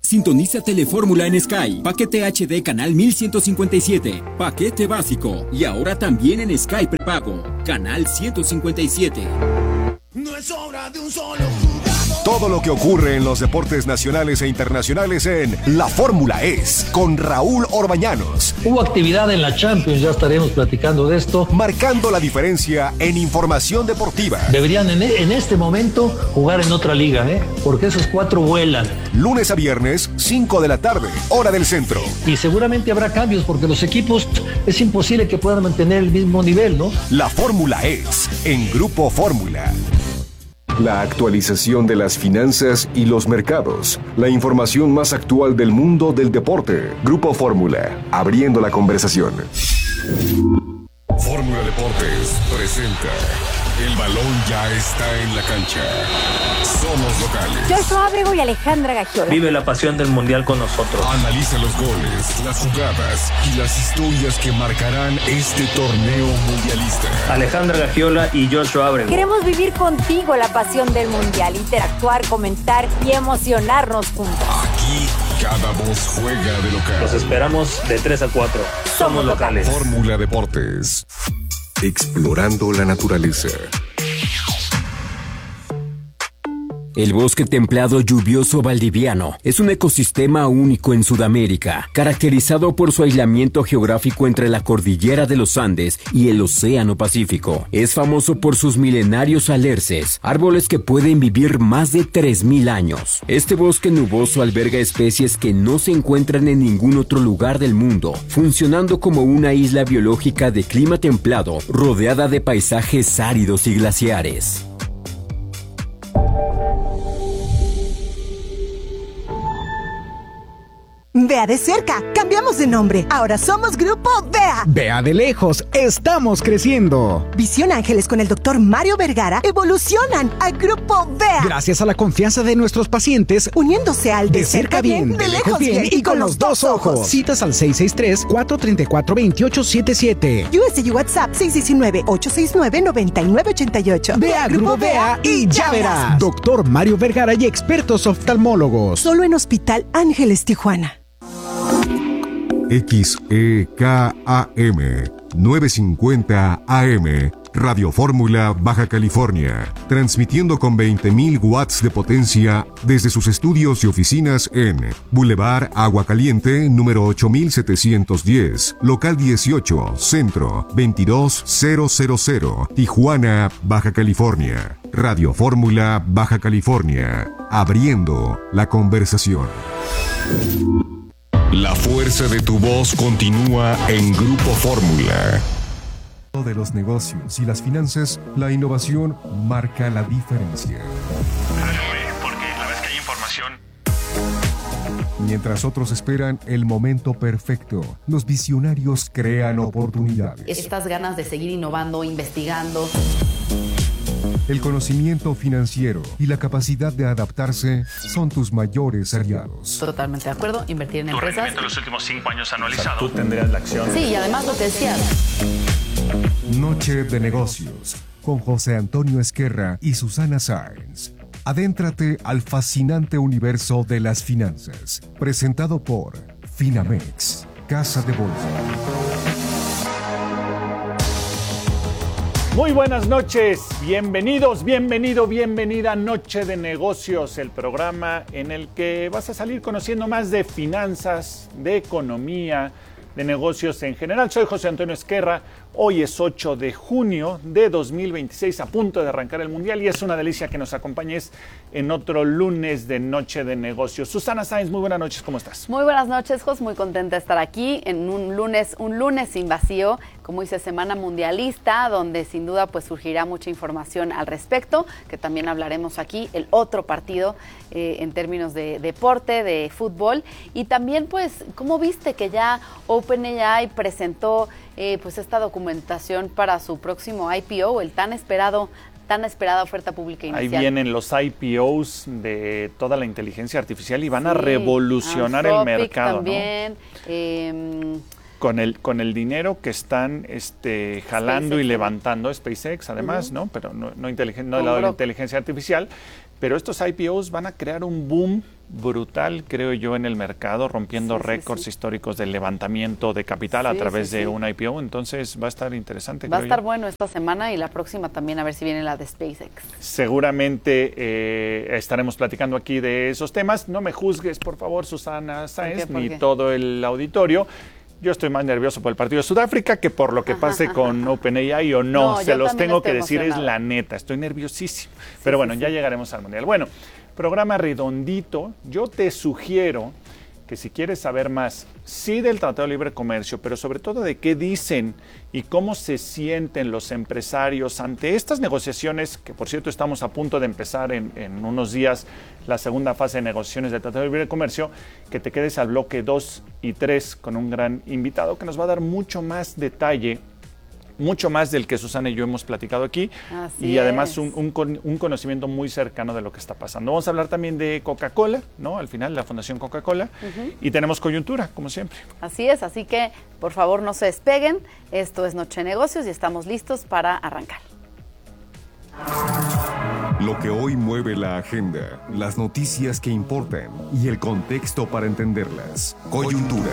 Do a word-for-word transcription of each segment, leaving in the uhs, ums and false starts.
Sintoniza Telefórmula en Sky. Paquete H D Canal mil ciento cincuenta y siete. Paquete básico. Y ahora también en Sky Prepago. Canal ciento cincuenta y siete. No es obra de un solo jugador. Todo lo que ocurre en los deportes nacionales e internacionales en La Fórmula Es, con Raúl Orbañanos. Hubo actividad en la Champions, ya estaremos platicando de esto. Marcando la diferencia en información deportiva. Deberían en, en este momento jugar en otra liga, ¿eh? Porque esos cuatro vuelan. Lunes a viernes, cinco de la tarde, hora del centro. Y seguramente habrá cambios porque los equipos es imposible que puedan mantener el mismo nivel, ¿no? La Fórmula Es, en Grupo Fórmula. La actualización de las finanzas y los mercados. La información más actual del mundo del deporte. Grupo Fórmula, abriendo la conversación. Fórmula Deportes presenta. El balón ya está en la cancha. Somos locales. Joshua Ábrego y Alejandra Gagiola. Vive la pasión del mundial con nosotros. Analiza los goles, las jugadas y las historias que marcarán este torneo mundialista. Alejandra Gagiola y Joshua Ábrego. Queremos vivir contigo la pasión del mundial, interactuar, comentar y emocionarnos juntos. Aquí cada voz juega de local. Los esperamos de tres a cuatro. Somos, Somos locales. locales. Fórmula Deportes. Explorando la naturaleza. El bosque templado lluvioso valdiviano es un ecosistema único en Sudamérica, caracterizado por su aislamiento geográfico entre la cordillera de los Andes y el Océano Pacífico. Es famoso por sus milenarios alerces, árboles que pueden vivir más de tres mil años. Este bosque nuboso alberga especies que no se encuentran en ningún otro lugar del mundo, funcionando como una isla biológica de clima templado, rodeada de paisajes áridos y glaciares. Vea de cerca, cambiamos de nombre. Ahora somos Grupo Vea. Vea de lejos, estamos creciendo. Visión Ángeles con el doctor Mario Vergara evolucionan a Grupo Vea. Gracias a la confianza de nuestros pacientes, uniéndose al de, de cerca bien, de lejos bien y con los dos ojos. Citas al seis seis tres, cuatro tres cuatro, dos ocho siete siete. U S D WhatsApp seis uno nueve, ocho seis nueve, nueve nueve ocho ocho. Vea Grupo Vea y ya verás. Doctor Mario Vergara y expertos oftalmólogos. Solo en Hospital Ángeles Tijuana. X E K A M novecientos cincuenta A M Radio Fórmula Baja California, transmitiendo con veinte mil watts de potencia desde sus estudios y oficinas en Boulevard Agua Caliente, número ocho mil setecientos diez, local dieciocho, centro, veintidós mil, Tijuana, Baja California. Radio Fórmula Baja California, abriendo la conversación. La fuerza de tu voz continúa en Grupo Fórmula. De los negocios y las finanzas, la innovación marca la diferencia. Porque la vez que hay información. Mientras otros esperan el momento perfecto, los visionarios crean oportunidades. Estas ganas de seguir innovando, investigando. El conocimiento financiero y la capacidad de adaptarse son tus mayores aliados. Totalmente de acuerdo, invertir en tu empresas. rendimiento en los últimos cinco años anualizado. O sea, tú tendrías la acción. Sí, y además lo que decías. Noche de negocios con José Antonio Esquerra y Susana Sáenz. Adéntrate al fascinante universo de las finanzas. Presentado por Finamex, Casa de Bolsa. Muy buenas noches, bienvenidos, bienvenido, bienvenida a Noche de Negocios, el programa en el que vas a salir conociendo más de finanzas, de economía, de negocios en general. Soy José Antonio Esquerra, hoy es ocho de junio de dos mil veintiséis, a punto de arrancar el Mundial y es una delicia que nos acompañes en otro lunes de Noche de Negocios. Susana Sáenz, muy buenas noches, ¿cómo estás? Muy buenas noches, Jos, muy contenta de estar aquí en un lunes, un lunes sin vacío, como dice, semana mundialista, donde sin duda pues surgirá mucha información al respecto, que también hablaremos aquí, el otro partido eh, en términos de deporte, de fútbol, y también pues, ¿cómo viste que ya OpenAI presentó eh, pues esta documentación para su próximo I P O, el tan esperado tan esperada oferta pública inicial? Ahí vienen los I P Os de toda la inteligencia artificial y van sí, a revolucionar el mercado, también, ¿no? Eh, con el con el dinero que están este jalando SpaceX, y levantando SpaceX, además, uh-huh. ¿no? Pero no no, inteligen, no del lado de la inteligencia artificial, pero estos I P Os van a crear un boom brutal, creo yo, en el mercado, rompiendo sí, récords sí, sí. históricos de levantamiento de capital sí, a través sí, de sí. un I P O, entonces va a estar interesante. Va a estar yo. bueno esta semana y la próxima también, a ver si viene la de SpaceX. Seguramente eh, estaremos platicando aquí de esos temas. No me juzgues, por favor, Susana Sáenz, ¿Por qué? ¿Por ni qué? todo el auditorio. Yo estoy más nervioso por el partido de Sudáfrica que por lo que pase con OpenAI o no. no Se los tengo que decir, es la neta. Estoy nerviosísimo. Sí, Pero bueno, sí, ya sí. llegaremos al Mundial. Bueno, programa redondito. Yo te sugiero que si quieres saber más, sí del Tratado de Libre Comercio, pero sobre todo de qué dicen y cómo se sienten los empresarios ante estas negociaciones, que por cierto estamos a punto de empezar en, en unos días la segunda fase de negociaciones del Tratado de Libre Comercio, que te quedes al bloque dos y tres con un gran invitado que nos va a dar mucho más detalle, mucho más del que Susana y yo hemos platicado aquí. Así y además un, un, un conocimiento muy cercano de lo que está pasando. Vamos a hablar también de Coca-Cola, ¿no? Al final, la Fundación Coca-Cola. Uh-huh. Y tenemos coyuntura, como siempre. Así es, así que por favor no se despeguen. Esto es Noche de Negocios y estamos listos para arrancar. Lo que hoy mueve la agenda, las noticias que importan y el contexto para entenderlas. Coyuntura.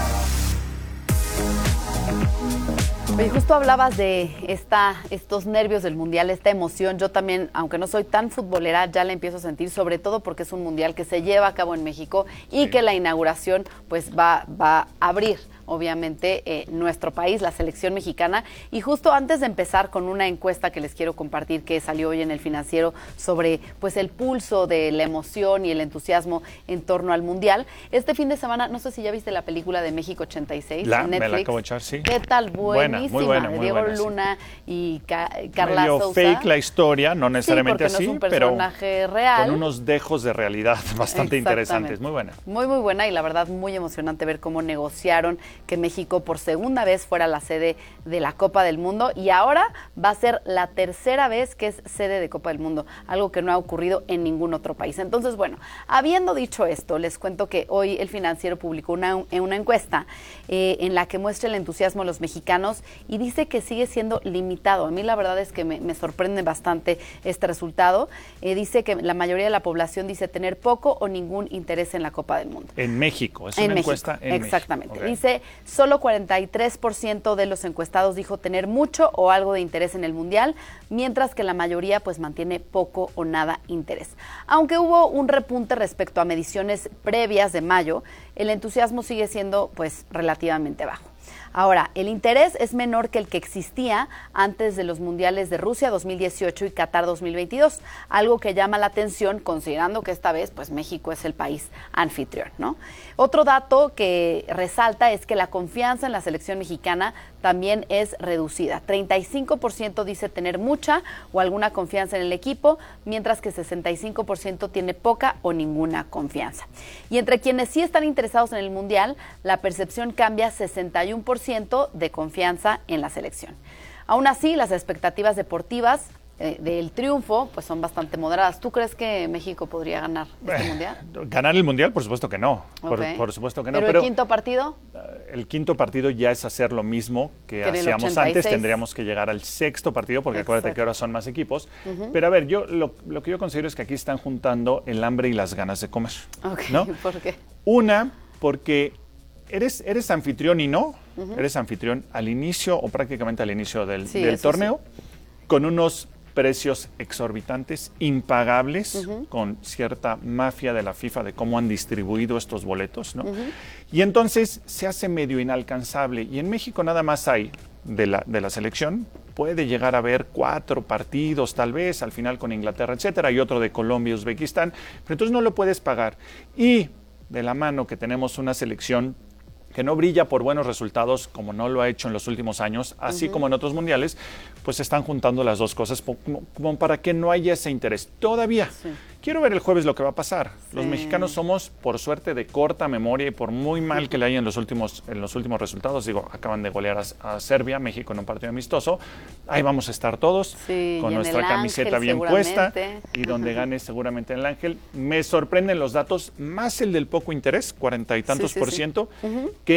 Oye, justo hablabas de esta, estos nervios del Mundial, esta emoción. Yo también, aunque no soy tan futbolera, ya la empiezo a sentir, sobre todo porque es un Mundial que se lleva a cabo en México y sí. que la inauguración pues va, va a abrir obviamente eh, nuestro país, la selección mexicana. Y justo antes de empezar con una encuesta que les quiero compartir que salió hoy en El Financiero sobre pues el pulso de la emoción y el entusiasmo en torno al Mundial. Este fin de semana, no sé si ya viste la película de México ochenta y seis la, en Netflix. Me la acabo de echar, sí. ¿Qué tal? Buenísima. Buena, muy buena, muy de Diego buena, Luna sí. y Ca Carla Medio Sousa. fake la historia, no necesariamente sí, así, no es un personaje pero real. Con unos dejos de realidad bastante interesantes. Muy buena. Muy, muy buena y la verdad muy emocionante ver cómo negociaron que México por segunda vez fuera la sede de la Copa del Mundo y ahora va a ser la tercera vez que es sede de Copa del Mundo, algo que no ha ocurrido en ningún otro país. Entonces, bueno, habiendo dicho esto, les cuento que hoy El Financiero publicó una, una encuesta eh, en la que muestra el entusiasmo de los mexicanos y dice que sigue siendo limitado. A mí la verdad es que me, me sorprende bastante este resultado. Eh, dice que la mayoría de la población dice tener poco o ningún interés en la Copa del Mundo. En México, es en una México, encuesta en exactamente. México. Okay. Dice solo cuarenta y tres por ciento de los encuestados dijo tener mucho o algo de interés en el Mundial, mientras que la mayoría pues mantiene poco o nada interés. Aunque hubo un repunte respecto a mediciones previas de mayo, el entusiasmo sigue siendo pues relativamente bajo. Ahora, el interés es menor que el que existía antes de los mundiales de Rusia dos mil dieciocho y Qatar dos mil veintidós, algo que llama la atención considerando que esta vez pues México es el país anfitrión, ¿no? Otro dato que resalta es que la confianza en la selección mexicana también es reducida. treinta y cinco por ciento dice tener mucha o alguna confianza en el equipo, mientras que sesenta y cinco por ciento tiene poca o ninguna confianza. Y entre quienes sí están interesados en el Mundial, la percepción cambia sesenta y uno por ciento de confianza en la selección. Aún así, las expectativas deportivas eh, del triunfo pues son bastante moderadas. ¿Tú crees que México podría ganar este Mundial? ¿Ganar el Mundial? Por supuesto que no. Okay. Por, por supuesto que no. ¿Pero, pero el quinto partido? El quinto partido ya es hacer lo mismo que, que hacíamos antes. Tendríamos que llegar al sexto partido, porque Exacto. acuérdate que ahora son más equipos. Uh-huh. Pero a ver, yo lo, lo que yo considero es que aquí están juntando el hambre y las ganas de comer. Okay. ¿No? ¿Por qué? Una, porque eres, eres anfitrión y no. Uh-huh. Eres anfitrión al inicio o prácticamente al inicio del, sí, del torneo, sí. con unos precios exorbitantes, impagables, uh-huh. con cierta mafia de la FIFA de cómo han distribuido estos boletos, ¿no? Uh-huh. Y entonces se hace medio inalcanzable. Y en México nada más hay de la, de la selección, puede llegar a haber cuatro partidos tal vez, al final con Inglaterra, etcétera, y otro de Colombia y Uzbekistán, pero entonces no lo puedes pagar. Y de la mano que tenemos una selección que no brilla por buenos resultados como no lo ha hecho en los últimos años, así uh-huh. como en otros mundiales, pues se están juntando las dos cosas como, como para que no haya ese interés. Todavía. Sí. Quiero ver el jueves lo que va a pasar. Sí. Los mexicanos somos, por suerte, de corta memoria y por muy mal que le haya en los últimos, en los últimos resultados, digo, acaban de golear a, a Serbia, México en un partido amistoso, ahí vamos a estar todos, sí, con nuestra camiseta bien puesta y donde uh-huh. gane seguramente el Ángel. Me sorprenden los datos, más el del poco interés, cuarenta y tantos sí, sí, por ciento, sí. Uh-huh. que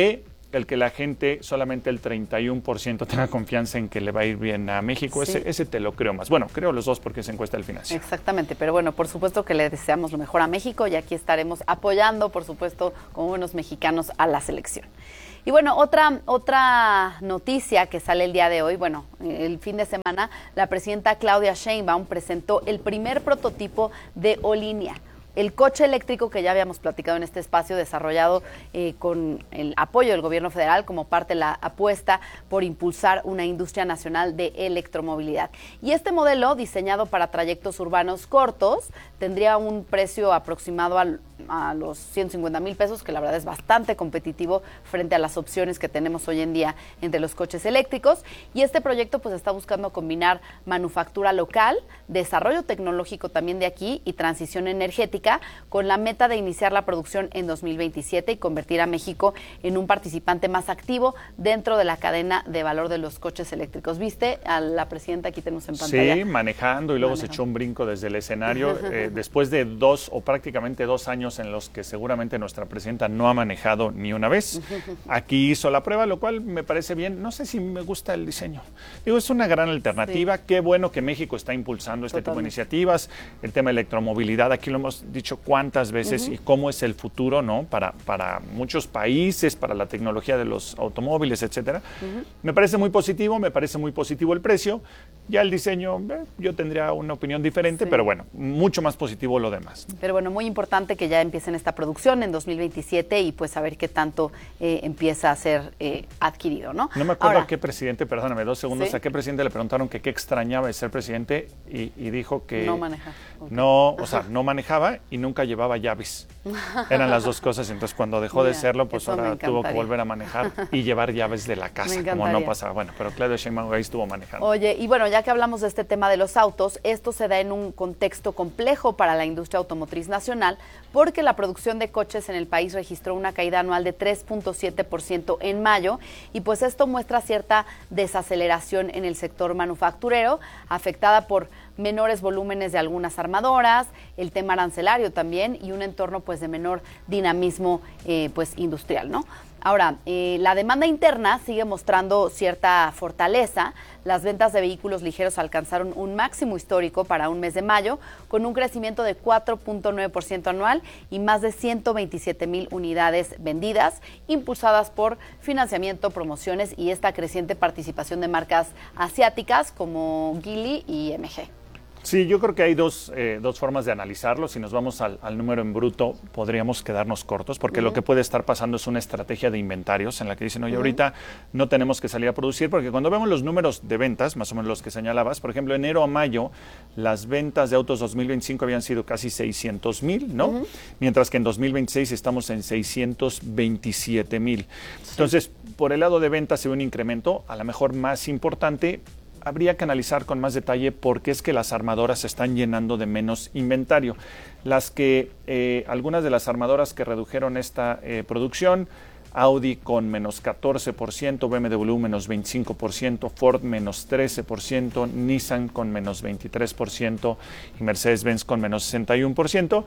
el que la gente, solamente el treinta y uno por ciento tenga confianza en que le va a ir bien a México, sí. ese, ese te lo creo más. Bueno, creo los dos porque es encuesta del Financiero. Exactamente, pero bueno, por supuesto que le deseamos lo mejor a México y aquí estaremos apoyando, por supuesto, como buenos mexicanos a la selección. Y bueno, otra, otra noticia que sale el día de hoy, bueno, el fin de semana, la presidenta Claudia Sheinbaum presentó el primer prototipo de Olinea, el coche eléctrico que ya habíamos platicado en este espacio, desarrollado eh, con el apoyo del gobierno federal como parte de la apuesta por impulsar una industria nacional de electromovilidad. Y este modelo, diseñado para trayectos urbanos cortos, tendría un precio aproximado al a los ciento cincuenta mil pesos, que la verdad es bastante competitivo frente a las opciones que tenemos hoy en día entre los coches eléctricos. Y este proyecto pues está buscando combinar manufactura local, desarrollo tecnológico también de aquí y transición energética, con la meta de iniciar la producción en dos mil veintisiete y convertir a México en un participante más activo dentro de la cadena de valor de los coches eléctricos. ¿Viste a la presidenta? Aquí tenemos en pantalla. Sí, manejando y luego manejando. Se echó un brinco desde el escenario eh, después de dos o prácticamente dos años en los que seguramente nuestra presidenta no ha manejado ni una vez. Aquí hizo la prueba, lo cual me parece bien. No sé si me gusta el diseño. Digo, es una gran alternativa. Sí. Qué bueno que México está impulsando este Totalmente. tipo de iniciativas. El tema de electromovilidad, aquí lo hemos dicho cuántas veces uh-huh. y cómo es el futuro, ¿no? Para, para muchos países, para la tecnología de los automóviles, etcétera. Uh-huh. Me parece muy positivo, me parece muy positivo el precio. Ya el diseño, eh, yo tendría una opinión diferente, sí. pero bueno, mucho más positivo lo demás. Pero bueno, muy importante que ya empiecen esta producción en dos mil veintisiete y pues a ver qué tanto eh, empieza a ser eh, adquirido, ¿no? No me acuerdo Ahora, a qué presidente, perdóname, dos segundos, ¿sí? a qué presidente le preguntaron que qué extrañaba de ser presidente y, y dijo que... No maneja. Okay. No, o sea, no manejaba y nunca llevaba llaves. Eran las dos cosas, entonces cuando dejó Mira, de serlo, pues ahora tuvo que volver a manejar y llevar llaves de la casa, como no pasaba. Bueno, pero Claudia Sheinbaum ahí estuvo manejando. Oye, y bueno, ya que hablamos de este tema de los autos, esto se da en un contexto complejo para la industria automotriz nacional, porque la producción de coches en el país registró una caída anual de tres punto siete por ciento en mayo y pues esto muestra cierta desaceleración en el sector manufacturero, afectada por menores volúmenes de algunas armadoras, el tema arancelario también y un entorno pues de menor dinamismo eh, pues industrial, ¿no? Ahora, eh, la demanda interna sigue mostrando cierta fortaleza. Las ventas de vehículos ligeros alcanzaron un máximo histórico para un mes de mayo, con un crecimiento de cuatro punto nueve por ciento anual y más de ciento veintisiete mil unidades vendidas, impulsadas por financiamiento, promociones y esta creciente participación de marcas asiáticas como Geely y M G. Sí, yo creo que hay dos, eh, dos formas de analizarlo. Si nos vamos al, al número en bruto, podríamos quedarnos cortos, porque uh-huh. lo que puede estar pasando es una estrategia de inventarios en la que dicen, oye, uh-huh. ahorita no tenemos que salir a producir, porque cuando vemos los números de ventas, más o menos los que señalabas, por ejemplo, enero a mayo, las ventas de autos dos mil veinticinco habían sido casi seiscientos mil, ¿no? Uh-huh. Mientras que en dos mil veintiséis estamos en seiscientos veintisiete mil. Sí. Entonces, por el lado de ventas se ve un incremento, a lo mejor más importante. Habría que analizar con más detalle por qué es que las armadoras se están llenando de menos inventario. Las que, eh, algunas de las armadoras que redujeron esta eh, producción, Audi con menos catorce por ciento, B M W menos veinticinco por ciento, Ford menos trece por ciento, Nissan con menos veintitrés por ciento y Mercedes-Benz con menos sesenta y uno por ciento.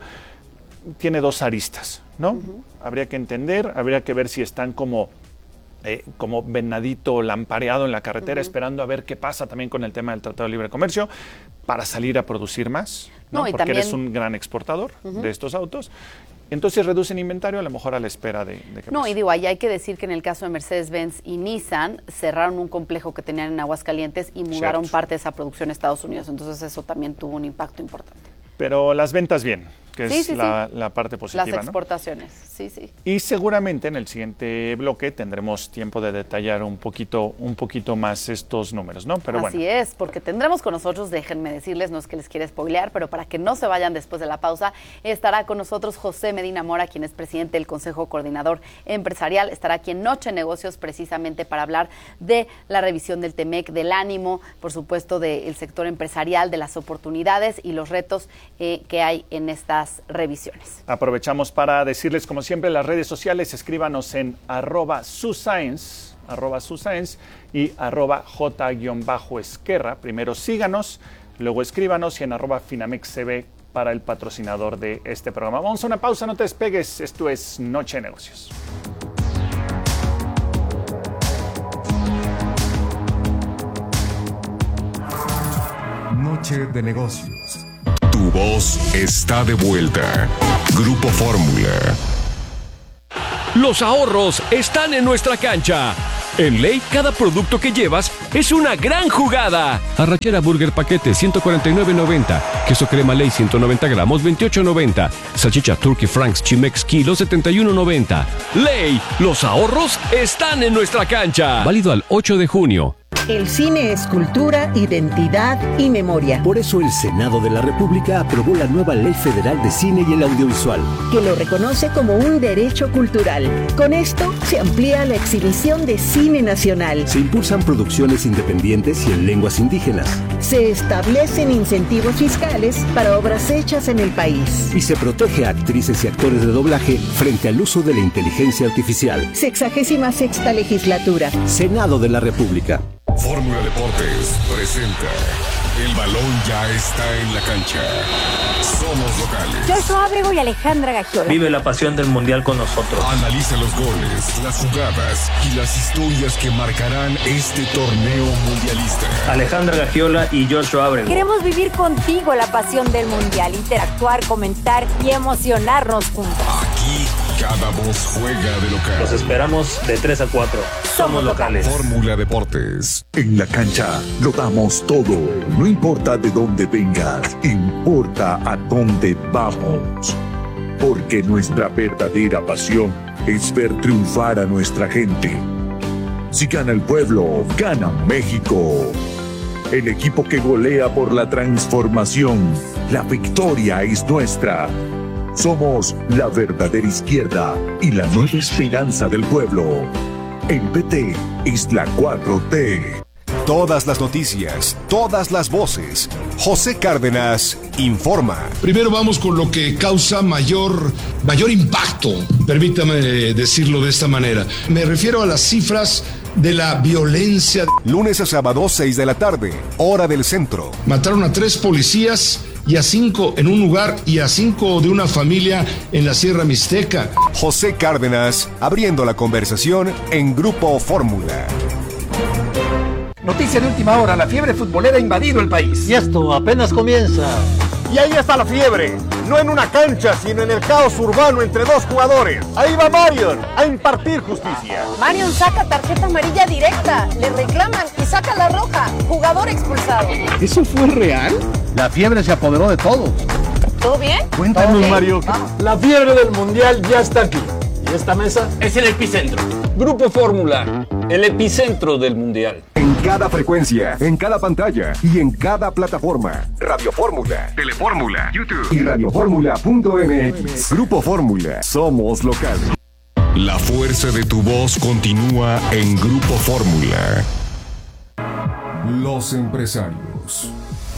Tiene dos aristas, ¿no? Uh-huh. Habría que entender, habría que ver si están como... Eh, como venadito lampareado en la carretera, uh-huh. esperando a ver qué pasa también con el tema del Tratado de Libre Comercio, para salir a producir más, ¿no? No, porque también... eres un gran exportador uh-huh. de estos autos. Entonces reducen inventario a lo mejor a la espera de, de que No, pase. Y digo, ahí hay que decir que en el caso de Mercedes-Benz y Nissan cerraron un complejo que tenían en Aguascalientes y mudaron Cierto. parte de esa producción a Estados Unidos. Entonces eso también tuvo un impacto importante. Pero las ventas bien, que sí, es sí, la, sí. la parte positiva, Las exportaciones, ¿no? sí, sí. Y seguramente en el siguiente bloque tendremos tiempo de detallar un poquito, un poquito más estos números, ¿no? Pero Así bueno. es, porque tendremos con nosotros, déjenme decirles, no es que les quiera spoilear, pero para que no se vayan después de la pausa, estará con nosotros José Medina Mora, quien es presidente del Consejo Coordinador Empresarial. Estará aquí en Noche Negocios precisamente para hablar de la revisión del TEMEC, del ánimo, por supuesto, del sector empresarial, de las oportunidades y los retos eh, que hay en estas revisiones. Aprovechamos para decirles, como siempre, las redes sociales, escríbanos en arroba suscience, arroba suscience y arroba j-esquerra. Primero síganos, luego escríbanos y en arroba finamexcb para el patrocinador de este programa. Vamos a una pausa, no te despegues. Esto es Noche de Negocios. Noche de negocios. Tu voz está de vuelta. Grupo Fórmula. Los ahorros están en nuestra cancha. En Ley, cada producto que llevas es una gran jugada. Arrachera Burger Paquete, ciento cuarenta y nueve noventa. Queso crema Ley, ciento noventa gramos, veintiocho noventa. Salchicha Turkey Franks Chimex Kilo, setenta y uno noventa. Ley, los ahorros están en nuestra cancha. Válido al ocho de junio. El cine es cultura, identidad y memoria. Por eso el Senado de la República aprobó la nueva Ley Federal de Cine y el Audiovisual, que lo reconoce como un derecho cultural. Con esto se amplía la exhibición de cine nacional. Se impulsan producciones independientes y en lenguas indígenas. Se establecen incentivos fiscales para obras hechas en el país. Y se protege a actrices y actores de doblaje frente al uso de la inteligencia artificial. Sexagésima sexta legislatura. Senado de la República. Fórmula Deportes presenta. El balón ya está en la cancha. Somos locales. Joshua Ábrego y Alejandra Gagiola. Vive la pasión del Mundial con nosotros. Analiza los goles, las jugadas y las historias que marcarán este torneo mundialista. Alejandra Gagiola y Joshua Ábrego. Queremos vivir contigo la pasión del Mundial, interactuar, comentar y emocionarnos juntos. Aquí cada voz juega de local. Los esperamos de tres a cuatro. Somos locales. Fórmula Deportes. En la cancha lo damos todo. No importa de dónde vengas, importa a dónde vamos. Porque nuestra verdadera pasión es ver triunfar a nuestra gente. Si gana el pueblo, gana México. El equipo que golea por la transformación. La victoria es nuestra. Somos la verdadera izquierda y la nueva esperanza del pueblo. El P T es la cuatro T. Todas las noticias, todas las voces. José Cárdenas informa. Primero vamos con lo que causa mayor, mayor impacto, permítame decirlo de esta manera. Me refiero a las cifras de la violencia. Lunes a sábado, seis de la tarde, hora del centro. Mataron a tres policías y a cinco en un lugar y a cinco de una familia en la Sierra Mixteca. José Cárdenas abriendo la conversación en Grupo Fórmula. Noticia de última hora, la fiebre futbolera ha invadido el país. Y esto apenas comienza. Y ahí está la fiebre, no en una cancha, sino en el caos urbano entre dos jugadores. Ahí va Marion a impartir justicia. Marion saca tarjeta amarilla directa, le reclaman y saca la roja, jugador expulsado. ¿Eso fue real? La fiebre se apoderó de todos. ¿Todo bien? Cuéntanos, ¿Todo Mario. Vamos. La fiebre del mundial ya está aquí. Y esta mesa es el epicentro. Grupo Fórmula, el epicentro del mundial. En cada frecuencia, en cada pantalla y en cada plataforma. Radio Fórmula, Telefórmula, YouTube y radiofórmula punto m x. Grupo Fórmula, somos locales. La fuerza de tu voz continúa en Grupo Fórmula. Los empresarios.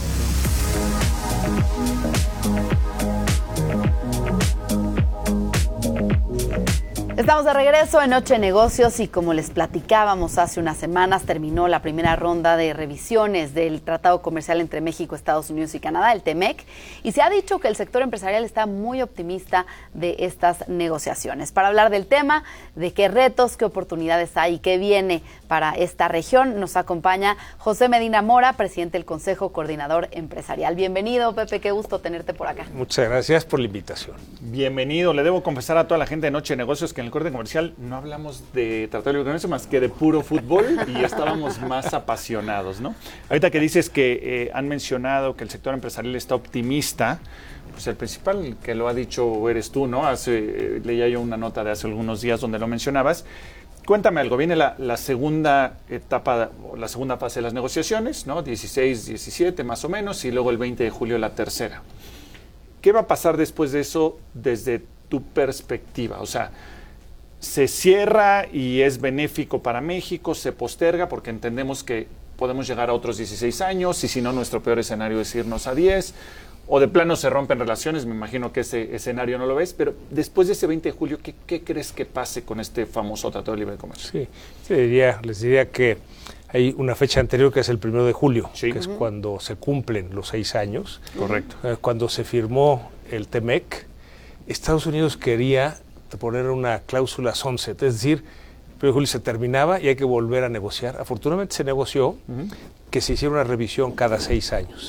Estamos de regreso en Noche de Negocios y como les platicábamos hace unas semanas, terminó la primera ronda de revisiones del Tratado Comercial entre México, Estados Unidos y Canadá, el T M E C, y se ha dicho que el sector empresarial está muy optimista de estas negociaciones. Para hablar del tema, de qué retos, qué oportunidades hay y qué viene para esta región, nos acompaña José Medina Mora, presidente del Consejo Coordinador Empresarial. Bienvenido, Pepe, qué gusto tenerte por acá. Muchas gracias por la invitación. Bienvenido, le debo confesar a toda la gente de Noche de Negocios que en el corte comercial no hablamos de Tratado de Libre Comercio más que de puro fútbol y estábamos más apasionados, ¿no? Ahorita que dices que eh, han mencionado que el sector empresarial está optimista, pues el principal que lo ha dicho eres tú, ¿no? Hace, eh, leía yo una nota de hace algunos días donde lo mencionabas. Cuéntame algo, viene la, la segunda etapa, la segunda fase de las negociaciones, ¿no? dieciséis, diecisiete más o menos, y luego el veinte de julio la tercera. ¿Qué va a pasar después de eso desde tu perspectiva? O sea, ¿se cierra y es benéfico para México? ¿Se posterga? Porque entendemos que podemos llegar a otros dieciséis años y si no, nuestro peor escenario es irnos a diez. O de plano se rompen relaciones, me imagino que ese escenario no lo ves, pero después de ese veinte de julio, ¿qué, qué crees que pase con este famoso Tratado de Libre Comercio? Sí, te diría, les diría que hay una fecha anterior que es el primero de julio, sí. que es uh-huh. cuando se cumplen los seis años. Correcto. Eh, cuando se firmó el T M E C, Estados Unidos quería poner una cláusula sunset, es decir, el primero de julio se terminaba y hay que volver a negociar. Afortunadamente se negoció uh-huh. que se hiciera una revisión cada seis años.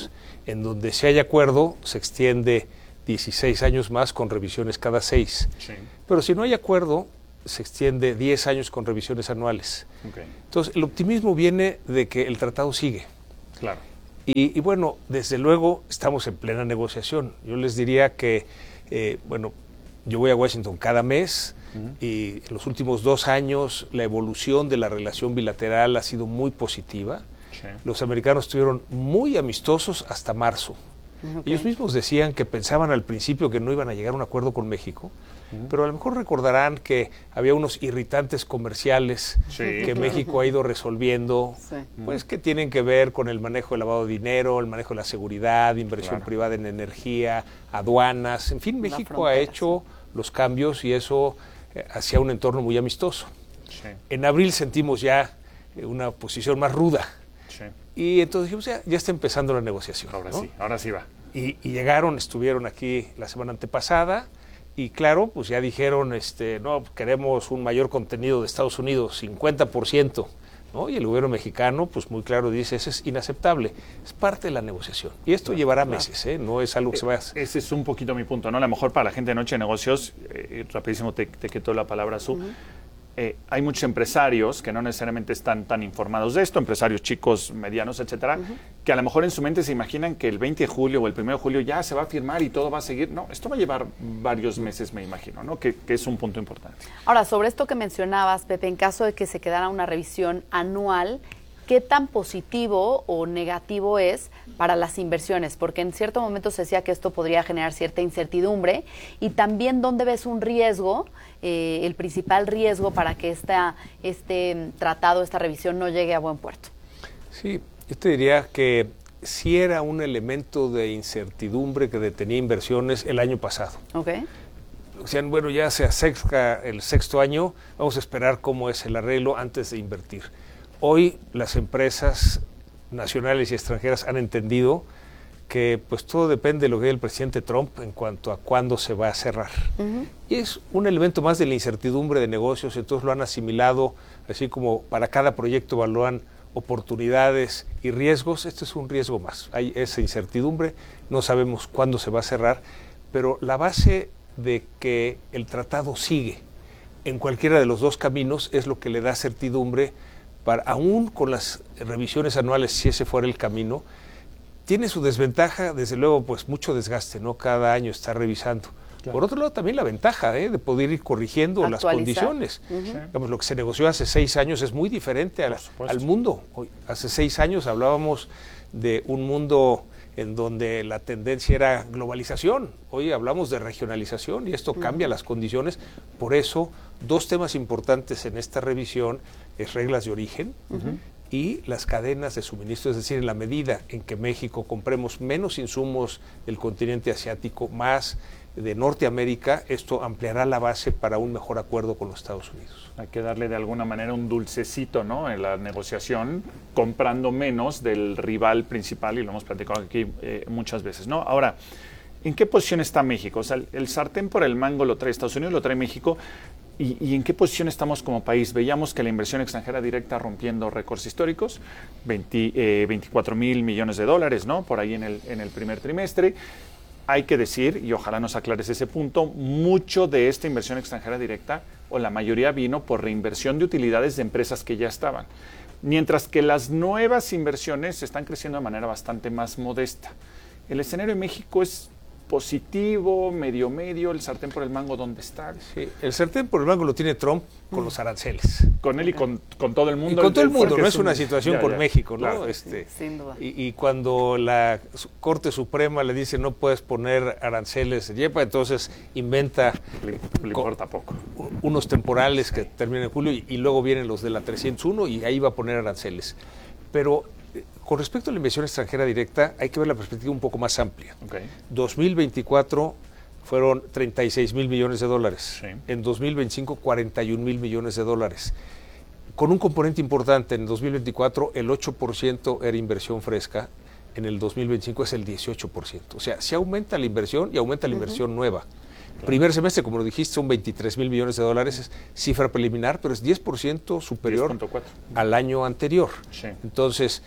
En donde si hay acuerdo, se extiende dieciséis años más con revisiones cada seis. Sí. Pero si no hay acuerdo, se extiende diez años con revisiones anuales. Okay. Entonces, el optimismo viene de que el tratado sigue. Claro. Y, y bueno, desde luego estamos en plena negociación. Yo les diría que, eh, bueno, yo voy a Washington cada mes uh-huh. y en los últimos dos años la evolución de la relación bilateral ha sido muy positiva. Sí. Los americanos estuvieron muy amistosos hasta marzo. Okay. Ellos mismos decían que pensaban al principio que no iban a llegar a un acuerdo con México, uh-huh. pero a lo mejor recordarán que había unos irritantes comerciales sí, que claro. México ha ido resolviendo, sí. pues que tienen que ver con el manejo del lavado de dinero, el manejo de la seguridad, inversión claro. privada en energía, aduanas, en fin, México ha hecho los cambios y eso eh, hacia un entorno muy amistoso. Sí. En abril sentimos ya eh, una posición más ruda. Sí. Y entonces dijimos, ya, ya está empezando la negociación. Ahora ¿no? sí, ahora sí va. Y, y llegaron, estuvieron aquí la semana antepasada y claro, pues ya dijeron, este, no, queremos un mayor contenido de Estados Unidos, cincuenta por ciento, ¿no? Y el gobierno mexicano, pues muy claro dice, eso es inaceptable. Es parte de la negociación. Y esto claro, llevará claro. meses, ¿eh? No es algo que se vaya a... Ese es un poquito mi punto, ¿no? A lo mejor para la gente de Noche de Negocios, eh, rapidísimo te, te quito la palabra, Su. Uh-huh. Eh, hay muchos empresarios que no necesariamente están tan informados de esto, empresarios chicos, medianos, etcétera, uh-huh. que a lo mejor en su mente se imaginan que el veinte de julio o el primero de julio ya se va a firmar y todo va a seguir. No, esto va a llevar varios meses, me imagino, ¿no? Que, que es un punto importante. Ahora, sobre esto que mencionabas, Pepe, en caso de que se quedara una revisión anual, ¿qué tan positivo o negativo es para las inversiones? Porque en cierto momento se decía que esto podría generar cierta incertidumbre y también dónde ves un riesgo, eh, el principal riesgo para que esta, este tratado, esta revisión no llegue a buen puerto. Sí, yo te diría que sí era un elemento de incertidumbre que detenía inversiones el año pasado. Okay. Decían, bueno, ya se acerca el sexto año, vamos a esperar cómo es el arreglo antes de invertir. Hoy las empresas nacionales y extranjeras han entendido que pues todo depende de lo que diga el presidente Trump en cuanto a cuándo se va a cerrar. Uh-huh. Y es un elemento más de la incertidumbre de negocios, entonces lo han asimilado, así como para cada proyecto evalúan oportunidades y riesgos, este es un riesgo más. Hay esa incertidumbre, no sabemos cuándo se va a cerrar, pero la base de que el tratado sigue en cualquiera de los dos caminos es lo que le da certidumbre. Para, aún con las revisiones anuales, si ese fuera el camino, tiene su desventaja, desde luego, pues mucho desgaste, ¿no? Cada año está revisando. Claro. Por otro lado, también la ventaja ¿eh? de poder ir corrigiendo actualizar. Las condiciones. Uh-huh. Sí. Digamos, lo que se negoció hace seis años es muy diferente a la, al mundo. Hoy, hace seis años hablábamos de un mundo en donde la tendencia era globalización. Hoy hablamos de regionalización y esto uh-huh. cambia las condiciones. Por eso, dos temas importantes en esta revisión es reglas de origen uh-huh. y las cadenas de suministro, es decir, en la medida en que México compremos menos insumos del continente asiático, más de Norteamérica, esto ampliará la base para un mejor acuerdo con los Estados Unidos. Hay que darle de alguna manera un dulcecito, ¿no? En la negociación, comprando menos del rival principal, y lo hemos platicado aquí eh, muchas veces, ¿no? Ahora, ¿en qué posición está México? O sea, el, el sartén por el mango lo trae Estados Unidos, lo trae México. ¿Y, ¿Y en qué posición estamos como país? Veíamos que la inversión extranjera directa rompiendo récords históricos, veinte, eh, veinticuatro mil millones de dólares, ¿no? Por ahí en el, en el primer trimestre. Hay que decir, y ojalá nos aclares ese punto, mucho de esta inversión extranjera directa, o la mayoría vino por reinversión de utilidades de empresas que ya estaban. Mientras que las nuevas inversiones están creciendo de manera bastante más modesta. El escenario de México es positivo, medio medio, el sartén por el mango, ¿dónde está? Sí, el sartén por el mango lo tiene Trump con mm. los aranceles. Con él y con, con todo el mundo. Y con todo el mundo, no es una situación ya, con ya, México, ¿no? Claro. Este, Sin duda. Y, y cuando la Corte Suprema le dice no puedes poner aranceles de yepa, entonces inventa le, le importa poco. unos temporales que terminan en julio y, y luego vienen los de la trescientos uno y ahí va a poner aranceles. Pero con respecto a la inversión extranjera directa, hay que ver la perspectiva un poco más amplia. Okay. dos mil veinticuatro fueron treinta y seis mil millones de dólares. Sí. En dos mil veinticinco, cuarenta y un mil millones de dólares. Con un componente importante, en dos mil veinticuatro el ocho por ciento era inversión fresca, en el dos mil veinticinco es el dieciocho por ciento. O sea, se aumenta la inversión y aumenta la uh-huh. inversión nueva. Claro. Primer semestre, como lo dijiste, son veintitrés mil millones de dólares, es cifra preliminar, pero es diez por ciento superior diez punto cuatro al año anterior. Sí. Entonces,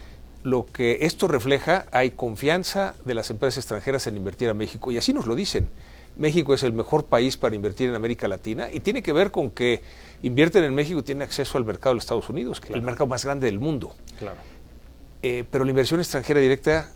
lo que esto refleja, hay confianza de las empresas extranjeras en invertir a México, y así nos lo dicen. México es el mejor país para invertir en América Latina, y tiene que ver con que invierten en México y tienen acceso al mercado de los Estados Unidos, que es el mercado más grande del mundo. Claro. Eh, pero la inversión extranjera directa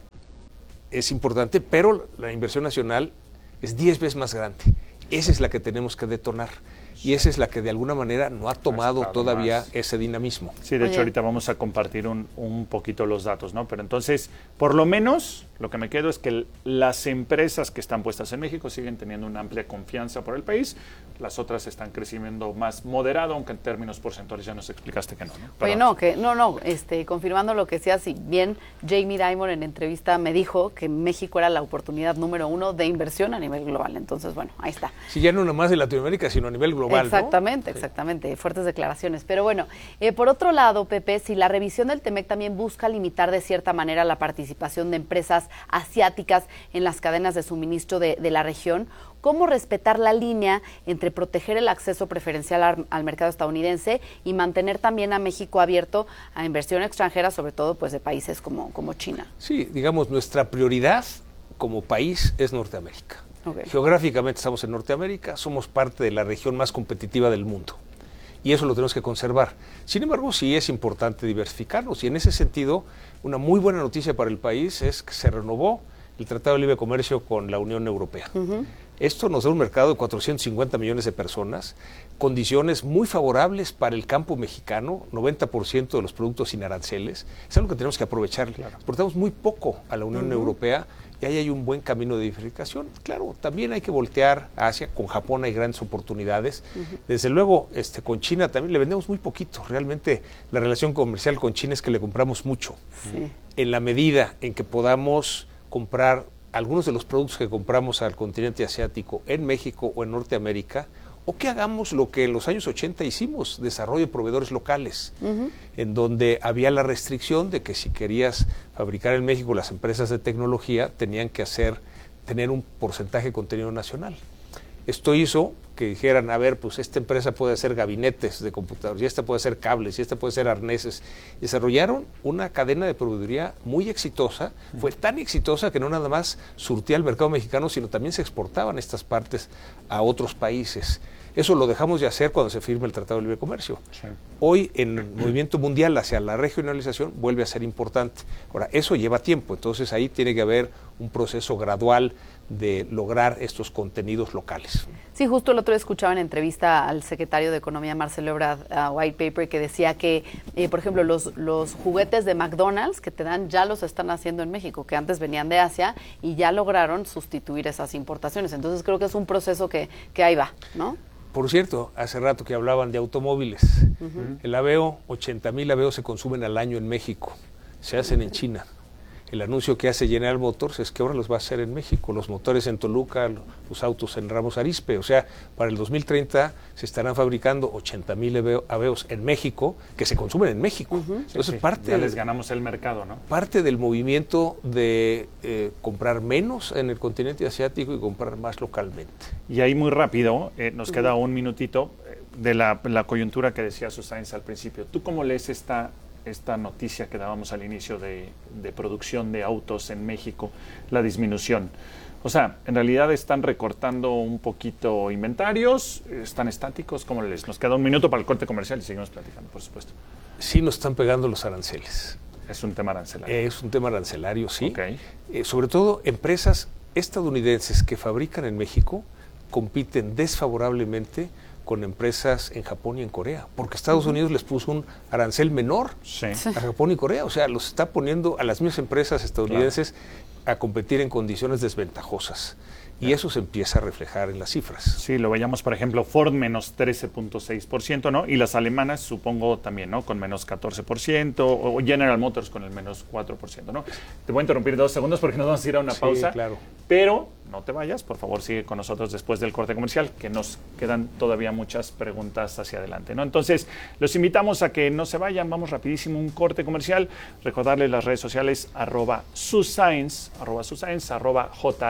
es importante, pero la inversión nacional es diez veces más grande. Esa es la que tenemos que detonar. Y esa es la que de alguna manera no ha tomado todavía más ese dinamismo. Sí, de Oye. hecho ahorita vamos a compartir un, un poquito los datos, ¿no? Pero entonces, por lo menos, lo que me quedo es que las empresas que están puestas en México siguen teniendo una amplia confianza por el país. Las otras están creciendo más moderado, aunque en términos porcentuales ya nos explicaste que no, ¿no? Oye, no, que no, no, este, confirmando lo que decía, si bien Jamie Dimon en entrevista me dijo que México era la oportunidad número uno de inversión a nivel global. Entonces, bueno, ahí está. Sí, ya no nomás de Latinoamérica, sino a nivel global. Exactamente, ¿no? exactamente, sí. Fuertes declaraciones. Pero bueno, eh, por otro lado, Pepe, si la revisión del Temec también busca limitar de cierta manera la participación de empresas asiáticas en las cadenas de suministro de, de la región, ¿cómo respetar la línea entre proteger el acceso preferencial al, al mercado estadounidense y mantener también a México abierto a inversión extranjera, sobre todo pues de países como, como China? Sí, digamos, nuestra prioridad como país es Norteamérica. Okay. Geográficamente estamos en Norteamérica, somos parte de la región más competitiva del mundo y eso lo tenemos que conservar. Sin embargo, sí es importante diversificarnos y en ese sentido, una muy buena noticia para el país es que se renovó el Tratado de Libre Comercio con la Unión Europea. Uh-huh. Esto nos da un mercado de cuatrocientos cincuenta millones de personas, condiciones muy favorables para el campo mexicano, noventa por ciento de los productos sin aranceles. Es algo que tenemos que aprovechar. Claro. Aportamos muy poco a la Unión uh-huh. Europea y ahí hay un buen camino de diversificación. Claro, también hay que voltear a Asia, con Japón hay grandes oportunidades. Uh-huh. Desde luego, este, con China también le vendemos muy poquito. Realmente la relación comercial con China es que le compramos mucho. Sí. En la medida en que podamos comprar algunos de los productos que compramos al continente asiático en México o en Norteamérica, o que hagamos lo que en los años ochenta hicimos, desarrollo de proveedores locales, uh-huh. en donde había la restricción de que si querías fabricar en México, las empresas de tecnología tenían que hacer, tener un porcentaje de contenido nacional. Esto hizo que dijeran, a ver, pues esta empresa puede hacer gabinetes de computadores, y esta puede hacer cables, y esta puede hacer arneses. Desarrollaron una cadena de proveeduría muy exitosa, uh-huh. fue tan exitosa que no nada más surtía al mercado mexicano, sino también se exportaban estas partes a otros países. Eso lo dejamos de hacer cuando se firma el Tratado de Libre Comercio. Sí. Hoy, en el movimiento mundial hacia la regionalización, vuelve a ser importante. Ahora, eso lleva tiempo, entonces ahí tiene que haber un proceso gradual de lograr estos contenidos locales. Sí, justo el otro día escuchaba en entrevista al secretario de Economía, Marcelo Ebrard, uh, White Paper, que decía que, eh, por ejemplo, los, los juguetes de McDonald's que te dan ya los están haciendo en México, que antes venían de Asia y ya lograron sustituir esas importaciones. Entonces creo que es un proceso que, que ahí va, ¿no? Por cierto, hace rato que hablaban de automóviles. Uh-huh. El Aveo, ochenta mil Aveos se consumen al año en México, se hacen en China. El anuncio que hace General Motors es que ahora los va a hacer en México, los motores en Toluca, los autos en Ramos Arizpe. O sea, para el dos mil treinta se estarán fabricando ochenta mil Aveos en México, que se consumen en México. Uh-huh. Entonces, sí, sí. parte ya les ganamos el mercado, ¿no? Parte del movimiento de eh, comprar menos en el continente asiático y comprar más localmente. Y ahí muy rápido, eh, nos queda un minutito eh, de la, la coyuntura que decía Susana al principio. ¿Tú cómo lees esta... esta noticia que dábamos al inicio de, de producción de autos en México, la disminución? O sea, en realidad están recortando un poquito inventarios, están estáticos, ¿cómo les? Nos queda un minuto para el corte comercial y seguimos platicando, por supuesto. Sí, nos están pegando los aranceles. Es un tema arancelario. Es un tema arancelario, sí. Okay. Eh, sobre todo empresas estadounidenses que fabrican en México compiten desfavorablemente con empresas en Japón y en Corea, porque Estados uh-huh. Unidos les puso un arancel menor sí. a Japón y Corea, o sea, los está poniendo a las mismas empresas estadounidenses claro. a competir en condiciones desventajosas. Y yeah. eso se empieza a reflejar en las cifras. Sí, lo veíamos, por ejemplo, Ford menos trece punto seis por ciento, ¿no? Y las alemanas, supongo, también, ¿no? Con menos catorce por ciento, o General Motors con el menos cuatro por ciento, ¿no? Te voy a interrumpir dos segundos porque nos vamos a ir a una sí, pausa. Claro. Pero no te vayas, por favor, sigue con nosotros después del corte comercial, que nos quedan todavía muchas preguntas hacia adelante, ¿no? Entonces, los invitamos a que no se vayan, vamos rapidísimo un corte comercial, recordarles las redes sociales, arroba suscience, arroba suscience, arroba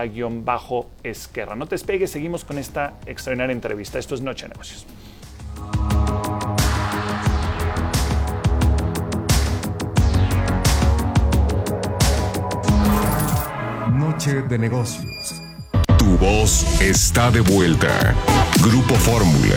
j-esquerra. No te despegues, seguimos con esta extraordinaria entrevista. Esto es Noche de Negocios. Noche de negocios. Tu voz está de vuelta. Grupo Fórmula.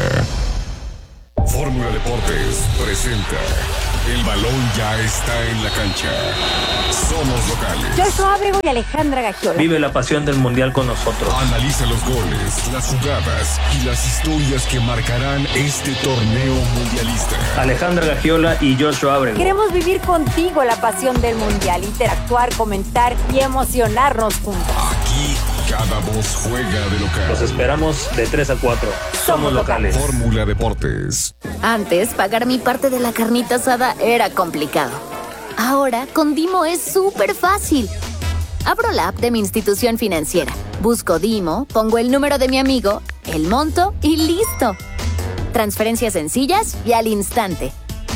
Fórmula Deportes presenta. El balón ya está en la cancha. Somos locales. Joshua Ábrego y Alejandra Gagiola. Vive la pasión del Mundial con nosotros. Analiza los goles, las jugadas y las historias que marcarán este torneo mundialista. Alejandra Gagiola y Joshua Ábrego. Queremos vivir contigo la pasión del Mundial, interactuar, comentar y emocionarnos juntos. Aquí cada voz juega de local. Los esperamos de tres a cuatro. Somos locales. Fórmula Deportes. Antes, pagar mi parte de la carnita asada era complicado. Ahora, con Dimo es súper fácil. Abro la app de mi institución financiera, busco Dimo, pongo el número de mi amigo, el monto y listo. Transferencias sencillas y al instante.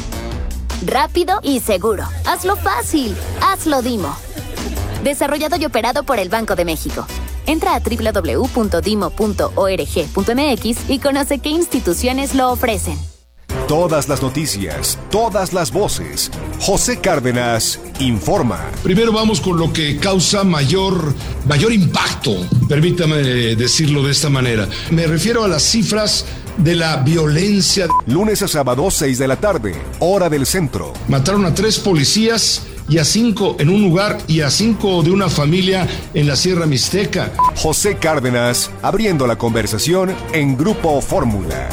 Rápido y seguro. Hazlo fácil. Hazlo Dimo. Desarrollado y operado por el Banco de México. Entra a doble u doble u doble u punto dimo punto org punto m x y conoce qué instituciones lo ofrecen. Todas las noticias, todas las voces. José Cárdenas informa. Primero vamos con lo que causa mayor, mayor impacto, permítame decirlo de esta manera. Me refiero a las cifras de la violencia. Lunes a sábado, seis de la tarde, hora del centro. Mataron a tres policías y a cinco en un lugar y a cinco de una familia en la Sierra Mixteca. José Cárdenas abriendo la conversación en Grupo Fórmula.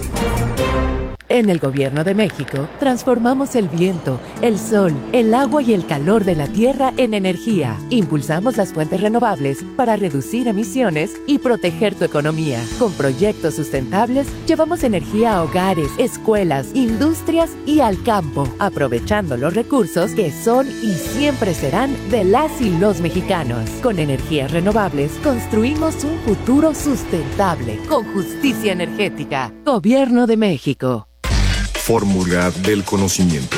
En el Gobierno de México, transformamos el viento, el sol, el agua y el calor de la tierra en energía. Impulsamos las fuentes renovables para reducir emisiones y proteger tu economía. Con proyectos sustentables, llevamos energía a hogares, escuelas, industrias y al campo, aprovechando los recursos que son y siempre serán de las y los mexicanos. Con energías renovables, construimos un futuro sustentable, con justicia energética. Gobierno de México. Fórmula del conocimiento.